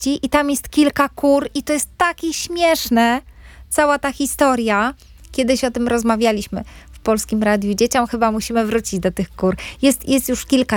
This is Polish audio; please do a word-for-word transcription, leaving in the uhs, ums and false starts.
wsi i tam jest kilka kur i to jest takie śmieszne, cała ta historia. Kiedyś o tym rozmawialiśmy w Polskim Radiu Dzieciom, chyba musimy wrócić do tych kur. Jest, jest już kilka